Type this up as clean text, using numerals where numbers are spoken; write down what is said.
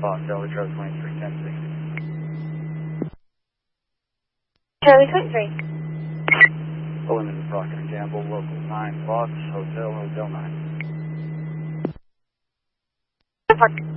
Fox, Charlie 23, 10-6. Charlie 23. Limited Procter & Gamble, local 9 Fox, Hotel 9.